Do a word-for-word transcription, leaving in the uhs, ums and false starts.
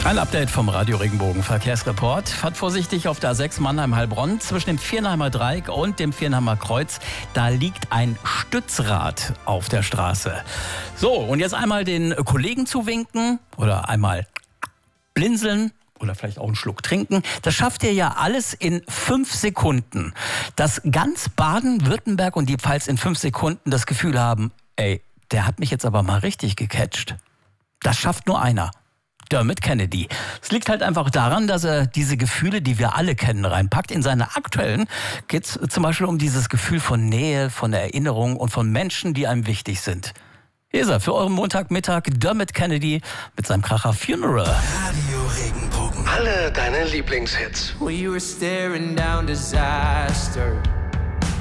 Ein Update vom Radio Regenbogen Verkehrsreport. Fahrt vorsichtig auf der A sechs Mannheim-Heilbronn zwischen dem Viernheimer Dreieck und dem Viernheimer Kreuz. Da liegt ein Stützrad auf der Straße. So, und jetzt einmal den Kollegen zuwinken oder einmal blinzeln oder vielleicht auch einen Schluck trinken. Das schafft ihr ja alles in fünf Sekunden. Dass ganz Baden-Württemberg und die Pfalz in fünf Sekunden das Gefühl haben, ey, der hat mich jetzt aber mal richtig gecatcht. Das schafft nur einer. Dermot Kennedy. Es liegt halt einfach daran, dass er diese Gefühle, die wir alle kennen, reinpackt. In seiner aktuellen geht es zum Beispiel um dieses Gefühl von Nähe, von Erinnerung und von Menschen, die einem wichtig sind. Hier ist er für euren Montagmittag, Dermot Kennedy mit seinem Kracher Funeral. Radio Regenbogen. Alle deine Lieblingshits. We were staring down disaster.